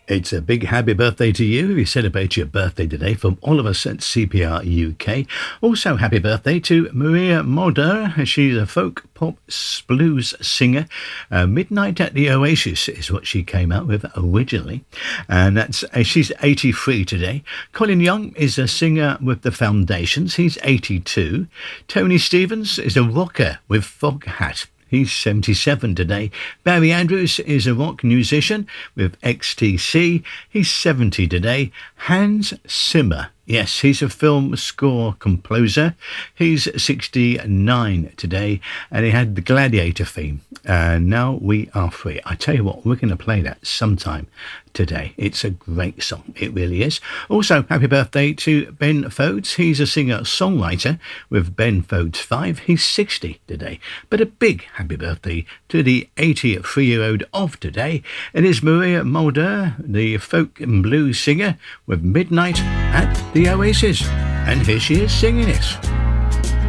It's a big happy birthday to you if you celebrate your birthday today from all of us at CPR UK. Also, happy birthday to Maria Mulder. She's a folk pop blues singer. Midnight at the Oasis is what she came out with originally. And she's 83 today. Colin Young is a singer with the Foundations. He's 82. Tony Stevens is a rocker with Foghat. He's 77 today. Barry Andrews is a rock musician with XTC. He's 70 today. Hans Zimmer. Yes, he's a film score composer. He's 69 today, and he had the Gladiator theme. Now We Are Free. I tell you what, we're going to play that sometime today. It's a great song. It really is. Also, happy birthday to Ben Fodes. He's a singer-songwriter with Ben Fodes 5. He's 60 today. But a big happy birthday to the 83-year-old of today. It is Maria Mulder, the folk and blues singer with Midnight at the Oasis. And here she is singing it.